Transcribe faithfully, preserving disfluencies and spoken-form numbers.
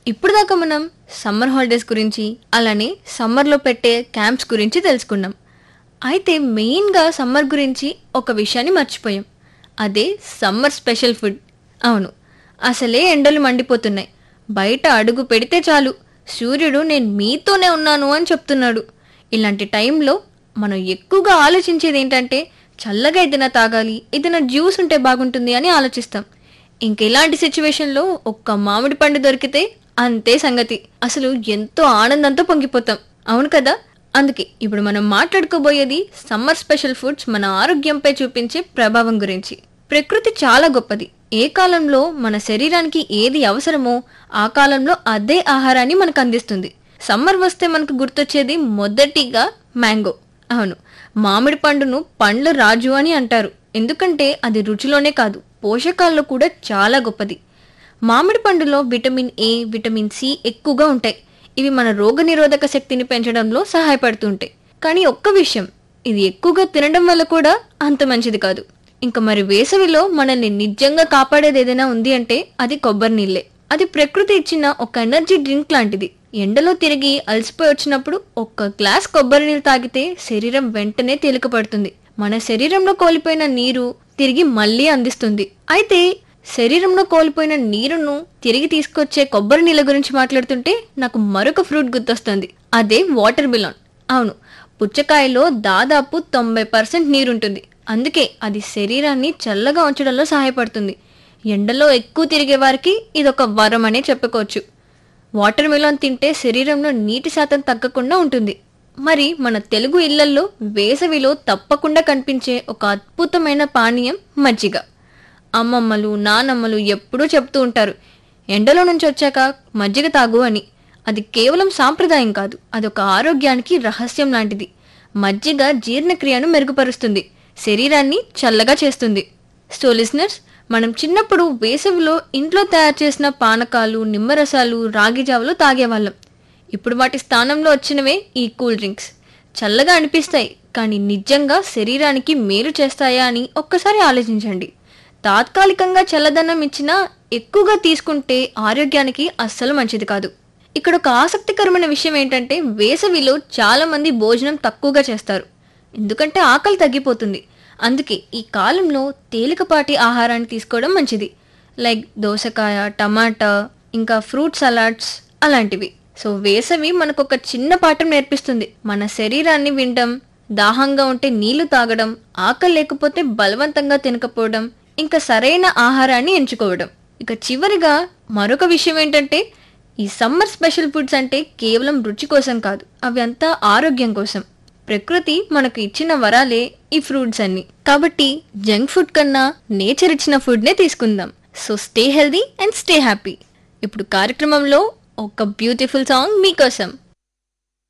ఇప్పుడు దాకా మనం సమ్మర్ హాలిడేస్ గురించి అలానే సమ్మర్లో పెట్టే క్యాంప్స్ గురించి తెలుసుకున్నాం. అయితే మెయిన్గా సమ్మర్ గురించి ఒక విషయాన్ని మర్చిపోయాం. అదే సమ్మర్ స్పెషల్ ఫుడ్. అవును, అసలే ఎండలు మండిపోతున్నాయి. బయట అడుగు పెడితే చాలు సూర్యుడు నేను మీతోనే ఉన్నాను అని చెప్తున్నాడు. ఇలాంటి టైంలో మనం ఎక్కువగా ఆలోచించేది ఏంటంటే చల్లగా ఏదైనా తాగాలి, ఏదైనా జ్యూస్ ఉంటే బాగుంటుంది అని ఆలోచిస్తాం. ఇంక ఇలాంటి సిచ్యువేషన్లో ఒక్క మామిడి పండు దొరికితే అంతే సంగతి. అసలు ఎంతో ఆనందంతో పొంగిపోతాం, అవును కదా? అందుకే ఇప్పుడు మనం మాట్లాడుకోబోయేది సమ్మర్ స్పెషల్ ఫుడ్స్ మన ఆరోగ్యంపై చూపించే ప్రభావం గురించి. ప్రకృతి చాలా గొప్పది. ఏ కాలంలో మన శరీరానికి ఏది అవసరమో ఆ కాలంలో అదే ఆహారాన్ని మనకు అందిస్తుంది. సమ్మర్ వస్తే మనకు గుర్తొచ్చేది మొదటిగా మ్యాంగో. అవును, మామిడి పండును పండ్ల రాజు అని అంటారు. ఎందుకంటే అది రుచిలోనే కాదు, పోషకాల్లో కూడా చాలా గొప్పది. మామిడి పండులో విటమిన్ ఏ, విటమిన్ సి ఎక్కువగా ఉంటాయి. ఇవి మన రోగనిరోధక శక్తిని పెంచడంలో సహాయపడుతూ ఉంటాయి. కానీ ఒక్క విషయం, ఇది ఎక్కువగా తినడం వల్ల కూడా అంత మంచిది కాదు. ఇంకా మరి వేసవిలో మనల్ని నిజంగా కాపాడేది ఏదైనా ఉంది అంటే అది కొబ్బరి నీళ్ళే. అది ప్రకృతి ఇచ్చిన ఒక ఎనర్జీ డ్రింక్ లాంటిది. ఎండలో తిరిగి అలసిపోయి వచ్చినప్పుడు ఒక్క గ్లాస్ కొబ్బరి నీళ్ళు తాగితే శరీరం వెంటనే తేలిక పడుతుంది. మన శరీరంలో కోల్పోయిన నీరు తిరిగి మళ్ళీ అందిస్తుంది. అయితే శరీరంలో కోల్పోయిన నీరును తిరిగి తీసుకొచ్చే కొబ్బరి నీళ్ళ గురించి మాట్లాడుతుంటే నాకు మరొక ఫ్రూట్ గుర్తొస్తుంది. అదే వాటర్ మిలన్. అవును, పుచ్చకాయలో దాదాపు తొంభై పర్సెంట్ నీరుంటుంది. అందుకే అది శరీరాన్ని చల్లగా ఉంచడంలో సహాయపడుతుంది. ఎండలో ఎక్కువ తిరిగే వారికి ఇదొక వరం అనే చెప్పుకోవచ్చు. వాటర్ మిలన్ తింటే శరీరంలో నీటి శాతం తగ్గకుండా ఉంటుంది. మరి మన తెలుగు ఇళ్లల్లో వేసవిలో తప్పకుండా కనిపించే ఒక అద్భుతమైన పానీయం మజ్జిగ. అమ్మమ్మలు, నానమ్మలు ఎప్పుడూ చెప్తూ ఉంటారు, ఎండలో నుంచి వచ్చాక మజ్జిగ తాగు అని. అది కేవలం సాంప్రదాయం కాదు, అదొక ఆరోగ్యానికి రహస్యం లాంటిది. మజ్జిగ జీర్ణక్రియను మెరుగుపరుస్తుంది, శరీరాన్ని చల్లగా చేస్తుంది. సో లిజనర్స్, మనం చిన్నప్పుడు వేసవిలో ఇంట్లో తయారు చేసిన పానకాలు, నిమ్మరసాలు, రాగి జావలు తాగేవాళ్ళం. ఇప్పుడు వాటి స్థానంలో వచ్చినవే ఈ కూల్ డ్రింక్స్. చల్లగా అనిపిస్తాయి, కానీ నిజంగా శరీరానికి మేలు చేస్తాయా అని ఒక్కసారి ఆలోచించండి. తాత్కాలికంగా చల్లదనం ఇచ్చినా ఎక్కువగా తీసుకుంటే ఆరోగ్యానికి అస్సలు మంచిది కాదు. ఇక్కడ ఒక ఆసక్తికరమైన విషయం ఏంటంటే వేసవిలో చాలా మంది భోజనం తక్కువగా చేస్తారు, ఎందుకంటే ఆకలి తగ్గిపోతుంది. అందుకే ఈ కాలంలో తేలికపాటి ఆహారాన్ని తీసుకోవడం మంచిది. లైక్ దోసకాయ, టమాటా, ఇంకా ఫ్రూట్ సలాడ్స్ అలాంటివి. సో వేసవి మనకు ఒక చిన్న పాఠం నేర్పిస్తుంది. మన శరీరాన్ని వినడం, దాహంగా ఉంటే నీళ్లు తాగడం, ఆకలి లేకపోతే బలవంతంగా తినకపోవడం, ఇంకా సరైన ఆహారాన్ని ఎంచుకోవడం. ఇక చివరిగా మరొక విషయం ఏంటంటే ఈ సమ్మర్ స్పెషల్ ఫుడ్స్ అంటే కేవలం రుచి కోసం కాదు, అవి అంతా ఆరోగ్యం కోసం. ప్రకృతి మనకు ఇచ్చిన వరాలే ఈ ఫ్రూట్స్ అన్ని. కాబట్టి జంక్ ఫుడ్ కన్నా నేచర్ ఇచ్చిన ఫుడ్ నే తీసుకుందాం. So stay healthy and stay happy. ఇప్పుడు కార్యక్రమంలో ఒక బ్యూటిఫుల్ సాంగ్ మీకోసం.